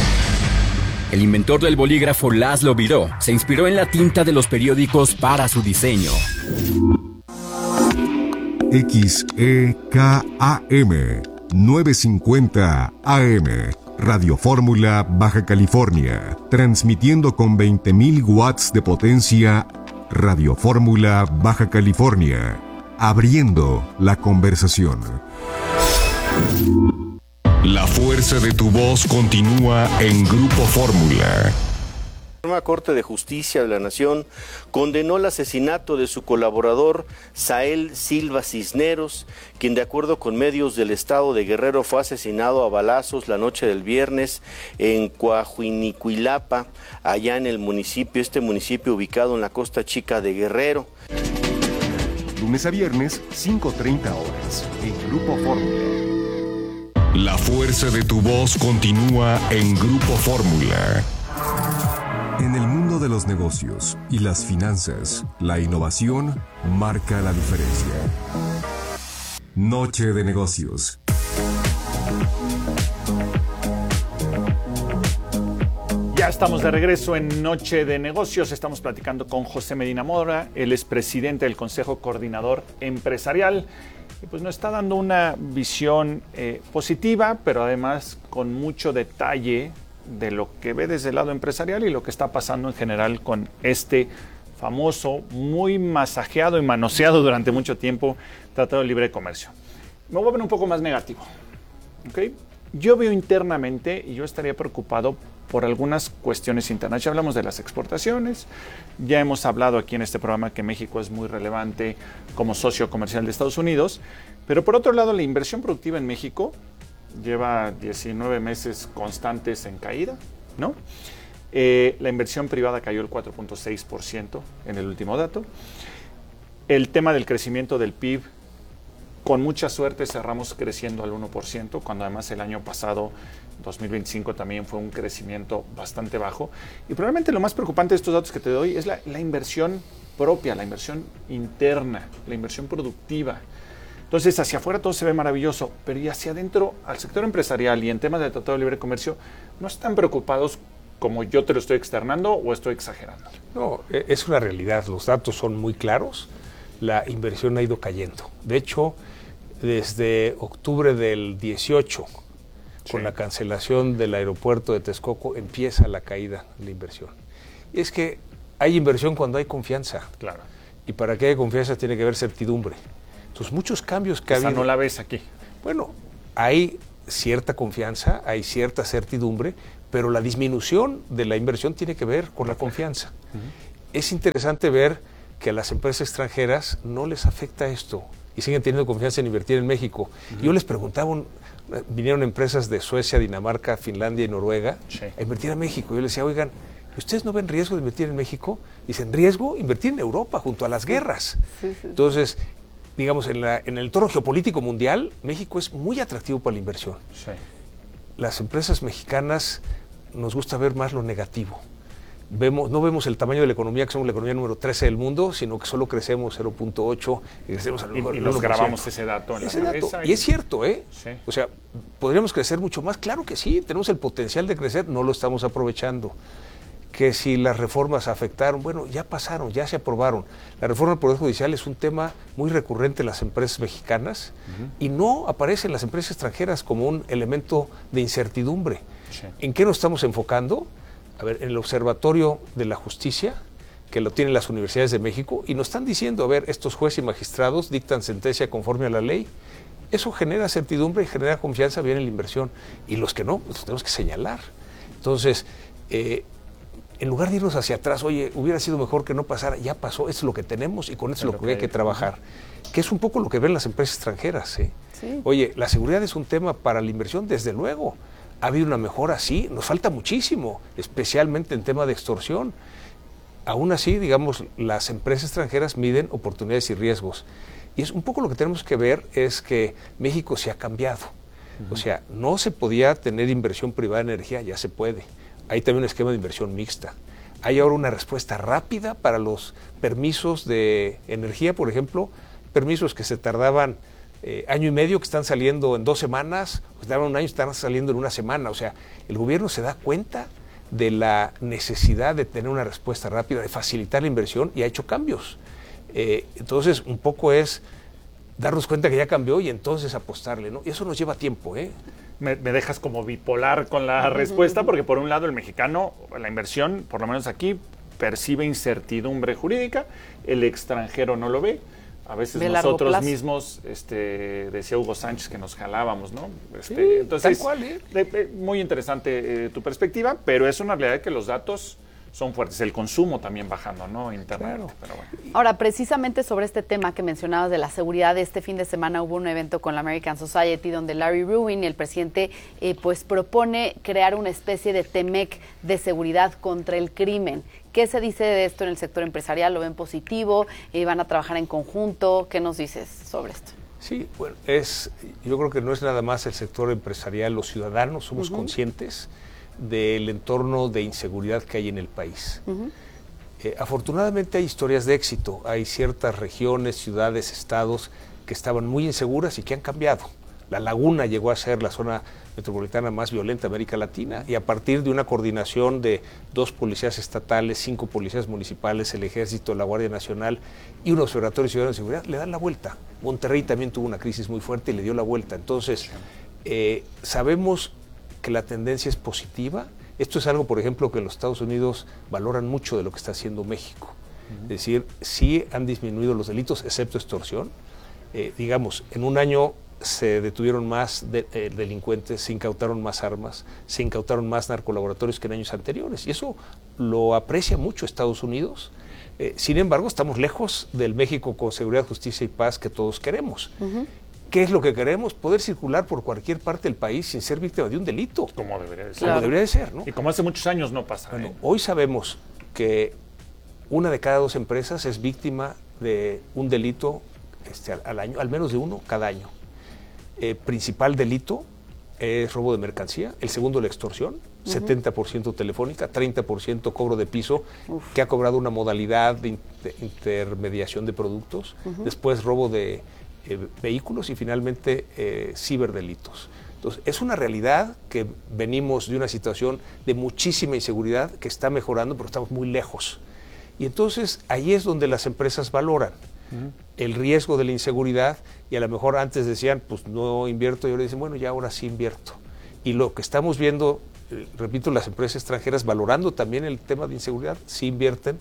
El inventor del bolígrafo Laszlo Biró se inspiró en la tinta de los periódicos para su diseño. X E K A M novecientos cincuenta A M Radio Fórmula Baja California, transmitiendo con veinte mil watts de potencia. Radio Fórmula Baja California, abriendo la conversación. La fuerza de tu voz continúa en Grupo Fórmula. La Suprema Corte de Justicia de la Nación condenó el asesinato de su colaborador Sael Silva Cisneros, quien de acuerdo con medios del estado de Guerrero fue asesinado a balazos la noche del viernes en Coahuinicuilapa, allá en el municipio, este municipio ubicado en la Costa Chica de Guerrero. Lunes a viernes, cinco treinta horas, en Grupo Fórmula. La fuerza de tu voz continúa en Grupo Fórmula. En el mundo de los negocios y las finanzas, la innovación marca la diferencia. Noche de negocios. Ya estamos de regreso en Noche de Negocios. Estamos platicando con José Medina Mora, él es presidente del Consejo Coordinador Empresarial. Y pues nos está dando una visión eh, positiva, pero además con mucho detalle de lo que ve desde el lado empresarial y lo que está pasando en general con este famoso, muy masajeado y manoseado durante mucho tiempo Tratado de Libre Comercio. Me voy a ver un poco más negativo. ¿Okay? Yo veo internamente y yo estaría preocupado por algunas cuestiones internas. Ya hablamos de las exportaciones, ya hemos hablado aquí en este programa que México es muy relevante como socio comercial de Estados Unidos, pero por otro lado la inversión productiva en México lleva diecinueve meses constantes en caída, ¿no? Eh, la inversión privada cayó el cuatro punto seis por ciento en el último dato. El tema del crecimiento del P I B, con mucha suerte cerramos creciendo al uno por ciento, cuando además el año pasado, dos mil veinticinco, también fue un crecimiento bastante bajo. Y probablemente lo más preocupante de estos datos que te doy es la, la inversión propia, la inversión interna, la inversión productiva. Entonces, hacia afuera todo se ve maravilloso, pero y hacia adentro, al sector empresarial y en temas de Tratado de Libre Comercio, no están preocupados como yo te lo estoy externando o estoy exagerando. No, es una realidad, los datos son muy claros, la inversión ha ido cayendo. De hecho, desde octubre del dieciocho, sí, con la cancelación del aeropuerto de Texcoco, empieza la caída de la inversión. Y es que hay inversión cuando hay confianza. Claro. Y para que haya confianza tiene que haber certidumbre. Entonces, muchos cambios que ha habido... habido... no la ves aquí. Bueno, hay cierta confianza, hay cierta certidumbre, pero la disminución de la inversión tiene que ver con la confianza. Uh-huh. Es interesante ver que a las empresas extranjeras no les afecta esto y siguen teniendo confianza en invertir en México. Uh-huh. Yo les preguntaba, un, vinieron empresas de Suecia, Dinamarca, Finlandia y Noruega sí. a invertir a México. Yo les decía, oigan, ¿ustedes no ven riesgo de invertir en México? Dicen, ¿riesgo? Invertir en Europa, junto a las guerras. Sí, sí. Entonces, digamos, en, la, en el entorno geopolítico mundial, México es muy atractivo para la inversión. Sí. Las empresas mexicanas nos gusta ver más lo negativo. Vemos, no vemos el tamaño de la economía, que somos la economía número trece del mundo, sino que solo crecemos cero punto ocho y crecemos a lo mejor y, y nos grabamos ese dato en ese la dato. cabeza. Y es cierto, ¿eh? Sí. O sea, ¿podríamos crecer mucho más? Claro que sí, tenemos el potencial de crecer, no lo estamos aprovechando. Que si las reformas afectaron, bueno, ya pasaron, ya se aprobaron. La reforma del Poder Judicial es un tema muy recurrente en las empresas mexicanas uh-huh. y no aparece en las empresas extranjeras como un elemento de incertidumbre. Sí. ¿En qué nos estamos enfocando? A ver, en el Observatorio de la Justicia, que lo tienen las universidades de México, y nos están diciendo, a ver, estos jueces y magistrados dictan sentencia conforme a la ley. Eso genera certidumbre y genera confianza bien en la inversión. Y los que no, pues los tenemos que señalar. Entonces, eh, en lugar de irnos hacia atrás, oye, hubiera sido mejor que no pasara, ya pasó, esto es lo que tenemos y con esto es lo que hay que trabajar. Que es un poco lo que ven las empresas extranjeras. ¿eh? Sí. Oye, la seguridad es un tema para la inversión, desde luego. ¿Ha habido una mejora? Sí, nos falta muchísimo, especialmente en tema de extorsión. Aún así, digamos, las empresas extranjeras miden oportunidades y riesgos. Y es un poco lo que tenemos que ver es que México se ha cambiado. Uh-huh. O sea, no se podía tener inversión privada en energía, ya se puede. Hay también un esquema de inversión mixta. Hay ahora una respuesta rápida para los permisos de energía, por ejemplo, permisos que se tardaban Eh, año y medio, que están saliendo en dos semanas, que tardaban un año, están saliendo en una semana. O sea, el gobierno se da cuenta de la necesidad de tener una respuesta rápida, de facilitar la inversión y ha hecho cambios. Eh, entonces, un poco es darnos cuenta que ya cambió y entonces apostarle, ¿no? Y eso nos lleva tiempo, ¿eh? Me, me dejas como bipolar con la respuesta, porque por un lado el mexicano, la inversión, por lo menos aquí, percibe incertidumbre jurídica, el extranjero no lo ve. A veces de nosotros mismos, este, decía Hugo Sánchez que nos jalábamos, ¿no? Este, sí, entonces, tal cual, ¿eh? de, de, muy interesante eh, tu perspectiva, pero es una realidad que los datos son fuertes, el consumo también bajando, ¿no? Internet, claro. Pero bueno. Ahora, precisamente sobre este tema que mencionabas de la seguridad, este fin de semana hubo un evento con la American Society donde Larry Rubin, el presidente, eh, pues propone crear una especie de TEMEC de seguridad contra el crimen. ¿Qué se dice de esto en el sector empresarial? ¿Lo ven positivo? Eh, ¿Van a trabajar en conjunto? ¿Qué nos dices sobre esto? Sí, bueno, es, yo creo que no es nada más el sector empresarial, los ciudadanos somos uh-huh. conscientes del entorno de inseguridad que hay en el país. Uh-huh. Eh, afortunadamente hay historias de éxito, hay ciertas regiones, ciudades, estados que estaban muy inseguras y que han cambiado. La Laguna llegó a ser la zona metropolitana más violenta de América Latina y a partir de una coordinación de dos policías estatales, cinco policías municipales, el Ejército, la Guardia Nacional y un observatorio ciudadano de seguridad, le dan la vuelta. Monterrey también tuvo una crisis muy fuerte y le dio la vuelta. Entonces, eh, sabemos que la tendencia es positiva. Esto es algo, por ejemplo, que los Estados Unidos valoran mucho de lo que está haciendo México. Uh-huh. Es decir, sí han disminuido los delitos, excepto extorsión. Eh, digamos, en un año se detuvieron más de, eh, delincuentes, se incautaron más armas, se incautaron más narcolaboratorios que en años anteriores. Y eso lo aprecia mucho Estados Unidos. Eh, sin embargo, estamos lejos del México con seguridad, justicia y paz que todos queremos. Uh-huh. ¿Qué es lo que queremos? Poder circular por cualquier parte del país sin ser víctima de un delito. Como debería de ser. Como debería de ser, ¿no? Y como hace muchos años no pasa. Bueno, ¿eh? Hoy sabemos que una de cada dos empresas es víctima de un delito este, al, al año, al menos de uno cada año. Eh, principal delito es robo de mercancía, el segundo la extorsión, uh-huh. setenta por ciento telefónica, treinta por ciento cobro de piso, Uf. que ha cobrado una modalidad de, in- de intermediación de productos, uh-huh. después robo de eh, vehículos y finalmente eh, ciberdelitos. Entonces, es una realidad que venimos de una situación de muchísima inseguridad que está mejorando, pero estamos muy lejos. Y entonces ahí es donde las empresas valoran el riesgo de la inseguridad y a lo mejor antes decían, pues no invierto, y ahora dicen, bueno, ya ahora sí invierto. Y lo que estamos viendo, eh, repito, las empresas extranjeras valorando también el tema de inseguridad, sí invierten,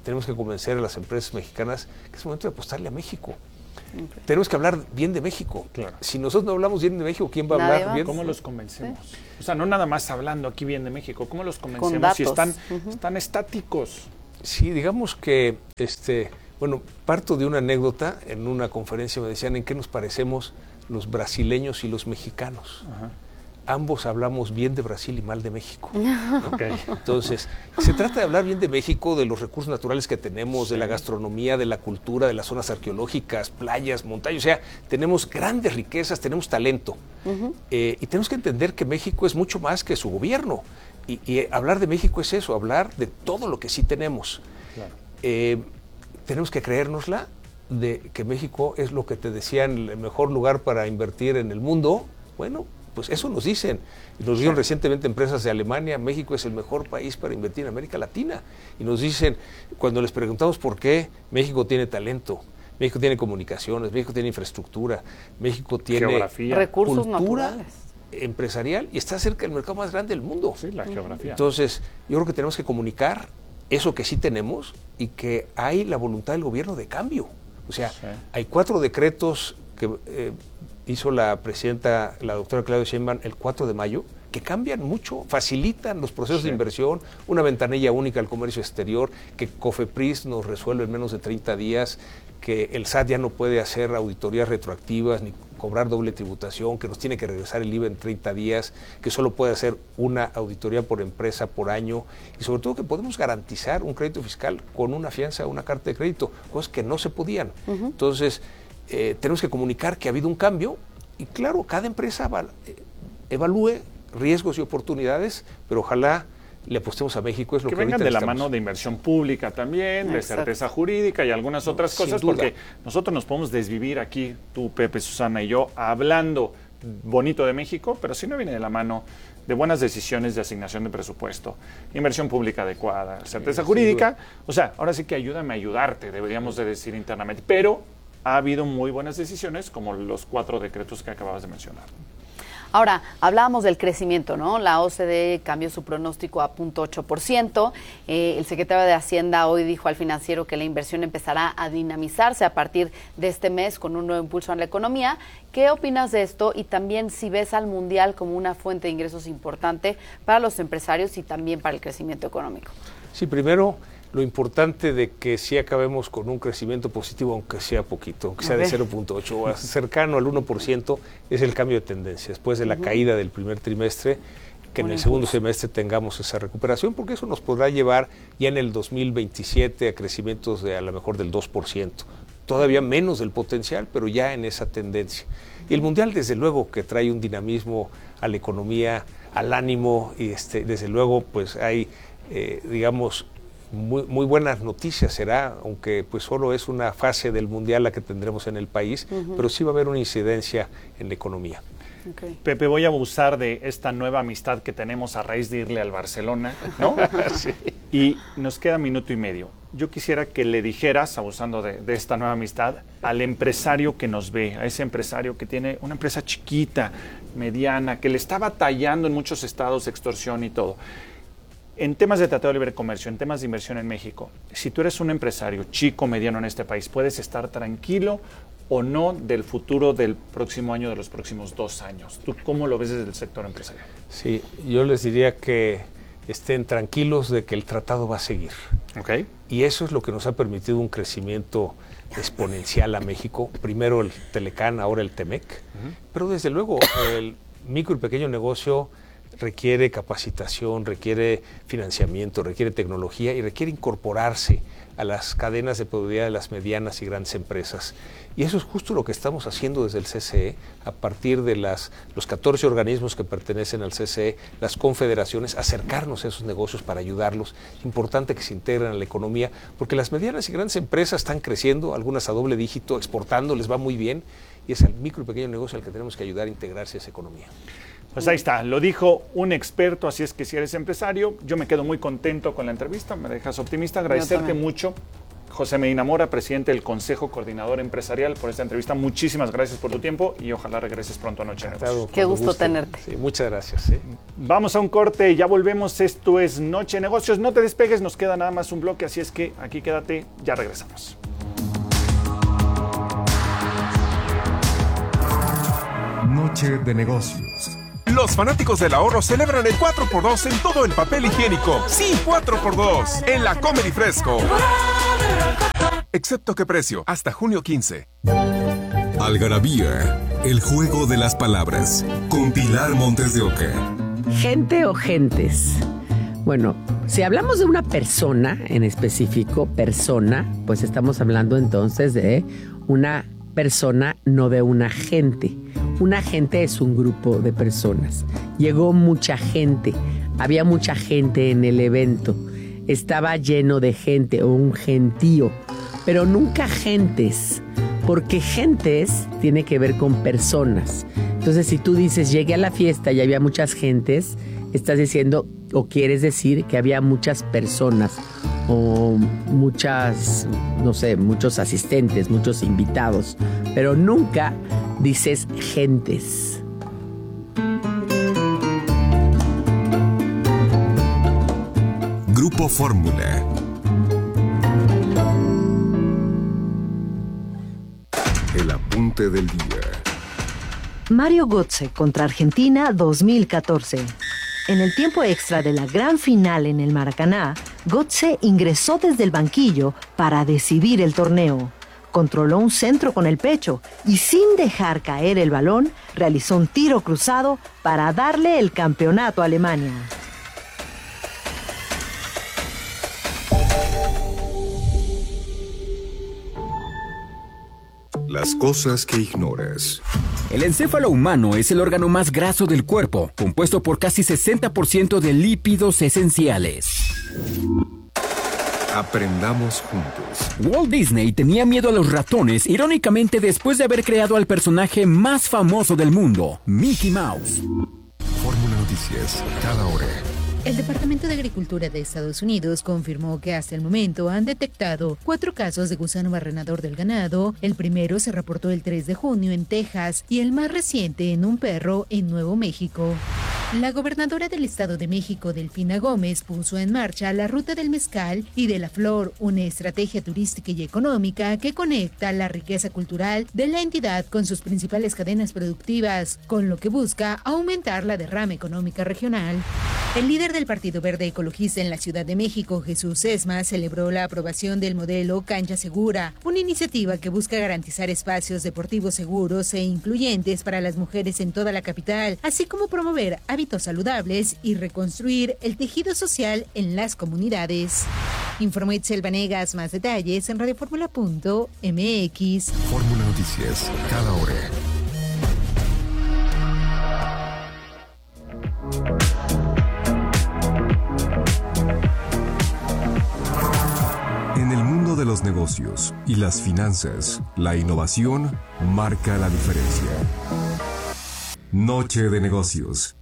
tenemos que convencer a las empresas mexicanas que es momento de apostarle a México. Okay. Tenemos que hablar bien de México. Claro. Si nosotros no hablamos bien de México, ¿quién va a hablar bien? ¿Cómo los convencemos? ¿Sí? O sea, no nada más hablando aquí bien de México, ¿cómo los convencemos si están, uh-huh. están estáticos? Sí, digamos que, este, bueno, parto de una anécdota. En una conferencia me decían en qué nos parecemos los brasileños y los mexicanos. Uh-huh. Ambos hablamos bien de Brasil y mal de México, ¿no? Okay. Entonces, se trata de hablar bien de México, de los recursos naturales que tenemos, sí. de la gastronomía, de la cultura, de las zonas arqueológicas, playas, montañas. O sea, tenemos grandes riquezas, tenemos talento. Uh-huh. Eh, y tenemos que entender que México es mucho más que su gobierno. Y, y hablar de México es eso, hablar de todo lo que sí tenemos. Claro. Eh, tenemos que creérnosla de que México es lo que te decían, el mejor lugar para invertir en el mundo. Bueno, pues eso nos dicen. Y nos dijeron recientemente empresas de Alemania, México es el mejor país para invertir en América Latina. Y nos dicen, cuando les preguntamos por qué, México tiene talento, México tiene comunicaciones, México tiene infraestructura, México tiene geografía, recursos cultura naturales, empresarial, y está cerca del mercado más grande del mundo. Sí, la geografía. Entonces, yo creo que tenemos que comunicar eso que sí tenemos y que hay la voluntad del gobierno de cambio. O sea, sí. hay cuatro decretos que eh, hizo la presidenta, la doctora Claudia Sheinbaum, el cuatro de mayo, que cambian mucho, facilitan los procesos sí. de inversión, una ventanilla única al comercio exterior, que COFEPRIS nos resuelve en menos de treinta días, que el S A T ya no puede hacer auditorías retroactivas ni cobrar doble tributación, que nos tiene que regresar el I V A en treinta días, que solo puede hacer una auditoría por empresa por año, y sobre todo que podemos garantizar un crédito fiscal con una fianza o una carta de crédito, cosas que no se podían. Uh-huh. Entonces, eh, tenemos que comunicar que ha habido un cambio, y claro, cada empresa val- evalúe riesgos y oportunidades, pero ojalá le apostemos a México. Es lo que, que vengan de la estamos. mano de inversión pública también, Exacto. de certeza jurídica y algunas otras no, cosas, porque nosotros nos podemos desvivir aquí, tú, Pepe, Susana y yo, hablando bonito de México, pero si no viene de la mano de buenas decisiones de asignación de presupuesto, inversión pública adecuada, certeza sí, jurídica, o sea, ahora sí que ayúdame a ayudarte, deberíamos de decir internamente, pero ha habido muy buenas decisiones, como los cuatro decretos que acababas de mencionar. Ahora, hablábamos del crecimiento, ¿no? La O C D E cambió su pronóstico a cero punto ocho por ciento. Eh, el secretario de Hacienda hoy dijo al Financiero que la inversión empezará a dinamizarse a partir de este mes con un nuevo impulso en la economía. ¿Qué opinas de esto? Y también si ves al Mundial como una fuente de ingresos importante para los empresarios y también para el crecimiento económico. Sí, primero, lo importante de que sí acabemos con un crecimiento positivo, aunque sea poquito, aunque sea de cero punto ocho o cercano al uno por ciento, es el cambio de tendencia. Después de la uh-huh. caída del primer trimestre, que en el segundo semestre tengamos esa recuperación, porque eso nos podrá llevar ya en el dos mil veintisiete a crecimientos de a lo mejor del dos por ciento. Todavía menos del potencial, pero ya en esa tendencia. Y el Mundial, desde luego, que trae un dinamismo a la economía, al ánimo, y este, desde luego, pues hay, eh, digamos, Muy, muy buenas noticias será, aunque pues solo es una fase del Mundial la que tendremos en el país, uh-huh. pero sí va a haber una incidencia en la economía. Okay. Pepe, voy a abusar de esta nueva amistad que tenemos a raíz de irle al Barcelona, ¿no? Sí. Y nos queda minuto y medio. Yo quisiera que le dijeras, abusando de, de esta nueva amistad, al empresario que nos ve, a ese empresario que tiene una empresa chiquita, mediana, que le está batallando en muchos estados, extorsión y todo. En temas de Tratado de Libre Comercio, en temas de inversión en México, si tú eres un empresario chico, mediano en este país, ¿puedes estar tranquilo o no del futuro del próximo año, de los próximos dos años? ¿Tú cómo lo ves desde el sector empresarial? Sí, yo les diría que estén tranquilos de que el tratado va a seguir. Okay. Y eso es lo que nos ha permitido un crecimiento exponencial a México. Primero el Telecán, ahora el Temec. Uh-huh. Pero desde luego el micro y pequeño negocio requiere capacitación, requiere financiamiento, requiere tecnología y requiere incorporarse a las cadenas de productividad de las medianas y grandes empresas. Y eso es justo lo que estamos haciendo desde el C C E, a partir de las, los catorce organismos que pertenecen al C C E, las confederaciones, acercarnos a esos negocios para ayudarlos. Es importante que se integren a la economía, porque las medianas y grandes empresas están creciendo, algunas a doble dígito, exportando, les va muy bien, y es el micro y pequeño negocio al que tenemos que ayudar a integrarse a esa economía. Pues ahí está, lo dijo un experto, así es que si eres empresario, yo me quedo muy contento con la entrevista, me dejas optimista, agradecerte mucho José Medina Mora, presidente del Consejo Coordinador Empresarial, por esta entrevista. Muchísimas gracias por tu tiempo y ojalá regreses pronto a Noche de Negocios. Qué gusto guste. tenerte. Sí, muchas gracias. Sí. Vamos a un corte y ya volvemos. Esto es Noche de Negocios. No te despegues, nos queda nada más un bloque, así es que aquí quédate, ya regresamos. Noche de Negocios. Los fanáticos del ahorro celebran el cuatro por dos en todo el papel higiénico. Sí, cuatro por dos en la Comer y Fresco. Excepto qué precio, hasta junio quince. Algarabía, el juego de las palabras, con Pilar Montes de Oca. Gente o gentes. Bueno, si hablamos de una persona en específico, persona, pues estamos hablando entonces de una persona, no de una gente. Una gente es un grupo de personas. Llegó mucha gente, había mucha gente en el evento. Estaba lleno de gente o un gentío, pero nunca gentes, porque gentes tiene que ver con personas. Entonces, si tú dices, llegué a la fiesta y había muchas gentes, estás diciendo o quieres decir que había muchas personas o muchas, no sé, muchos asistentes, muchos invitados, pero nunca dices gentes. Grupo Fórmula. El apunte del día. Mario Götze contra Argentina dos mil catorce. En el tiempo extra de la gran final en el Maracaná, Götze ingresó desde el banquillo para decidir el torneo. Controló un centro con el pecho y sin dejar caer el balón, realizó un tiro cruzado para darle el campeonato a Alemania. Las cosas que ignoras. El encéfalo humano es el órgano más graso del cuerpo, compuesto por casi sesenta por ciento de lípidos esenciales. Aprendamos juntos. Walt Disney tenía miedo a los ratones, irónicamente después de haber creado al personaje más famoso del mundo, Mickey Mouse. Fórmula Noticias, cada hora. El Departamento de Agricultura de Estados Unidos confirmó que hasta el momento han detectado cuatro casos de gusano barrenador del ganado. El primero se reportó el tres de junio en Texas y el más reciente en un perro en Nuevo México. La gobernadora del Estado de México, Delfina Gómez, puso en marcha la Ruta del Mezcal y de la Flor, una estrategia turística y económica que conecta la riqueza cultural de la entidad con sus principales cadenas productivas, con lo que busca aumentar la derrama económica regional. El líder del Partido Verde Ecologista en la Ciudad de México, Jesús Sesma, celebró la aprobación del modelo Cancha Segura, una iniciativa que busca garantizar espacios deportivos seguros e incluyentes para las mujeres en toda la capital, así como promover hábitos saludables y reconstruir el tejido social en las comunidades. Informó Itzel Vanegas. Más detalles en radioformula punto m x. Fórmula Noticias, cada hora. En el mundo de los negocios y las finanzas, la innovación marca la diferencia. Noche de Negocios.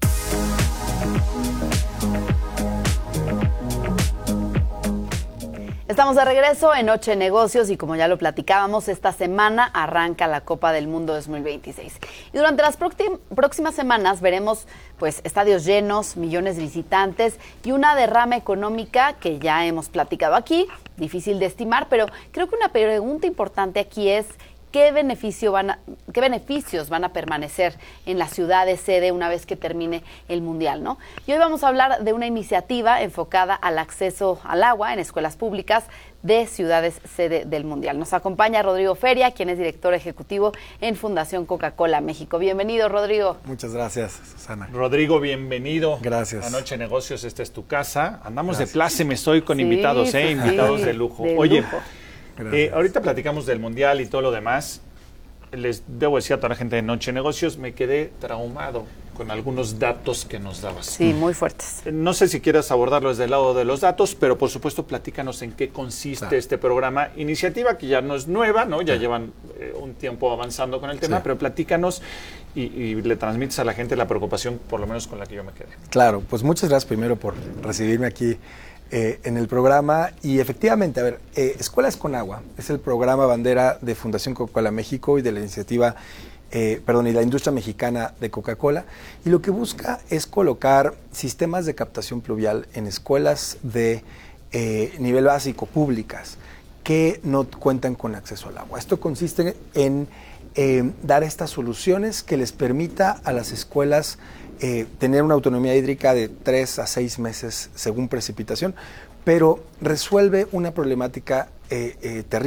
Estamos de regreso en Noche de Negocios y como ya lo platicábamos, esta semana arranca la Copa del Mundo dos mil veintiséis. Y durante las próximas semanas veremos pues estadios llenos, millones de visitantes y una derrama económica que ya hemos platicado aquí, difícil de estimar, pero creo que una pregunta importante aquí es ¿Qué, beneficio van a, ¿Qué beneficios van a permanecer en la ciudad de sede una vez que termine el Mundial, ¿no? Y hoy vamos a hablar de una iniciativa enfocada al acceso al agua en escuelas públicas de ciudades sede del Mundial. Nos acompaña Rodrigo Feria, quien es director ejecutivo en Fundación Coca-Cola México. Bienvenido, Rodrigo. Muchas gracias, Susana. Rodrigo, bienvenido. Gracias. A Noche de Negocios, esta es tu casa. Andamos Gracias. de plácemes hoy con Sí, invitados, sí, ¿eh? sí. Invitados de lujo. De Oye, lujo. Eh, ahorita platicamos del Mundial y todo lo demás. Les debo decir a toda la gente de Noche de Negocios, me quedé traumado con algunos datos que nos dabas. Sí, muy fuertes. No sé si quieras abordarlo desde el lado de los datos, pero por supuesto platícanos en qué consiste Claro. este programa. Iniciativa que ya no es nueva, ¿no? Ya llevan eh, un tiempo avanzando con el tema, Sí. pero platícanos y, y le transmites a la gente la preocupación, por lo menos con la que yo me quedé. Claro, pues muchas gracias primero por recibirme aquí eh, en el programa. Y efectivamente, a ver, eh, Escuelas con Agua es el programa bandera de Fundación Coca-Cola México y de la iniciativa, eh, perdón, y la industria mexicana de Coca-Cola. Y lo que busca es colocar sistemas de captación pluvial en escuelas de eh, nivel básico públicas que no cuentan con acceso al agua. Esto consiste en eh, dar estas soluciones que les permita a las escuelas eh, tener una autonomía hídrica de tres a seis meses según precipitación, pero resuelve una problemática eh, eh, terrible.